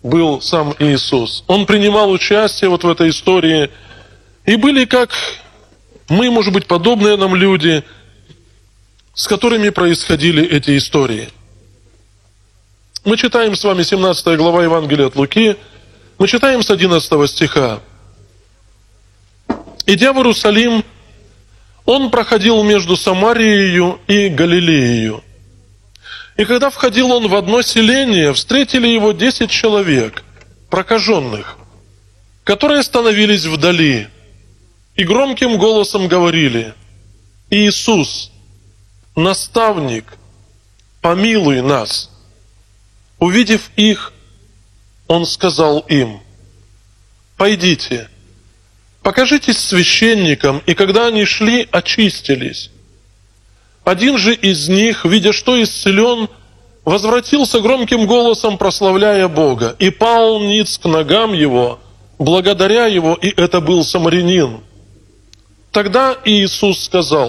был сам Иисус. Он принимал участие вот в этой истории. И были как мы, может быть, подобные нам люди, с которыми происходили эти истории. Мы читаем с вами 17 глава Евангелия от Луки. Мы читаем с 11 стиха. «Идя в Иерусалим, он проходил между Самарией и Галилеей. И когда входил он в одно селение, встретили его 10 человек, прокаженных, которые остановились вдали и громким голосом говорили: «Иисус, наставник, помилуй нас». Увидев их, он сказал им: «Пойдите, покажитесь священникам». И когда они шли, очистились. Один же из них, видя, что исцелен, возвратился громким голосом, прославляя Бога, и пал ниц к ногам его, благодаря его, и это был самарянин. Тогда Иисус сказал: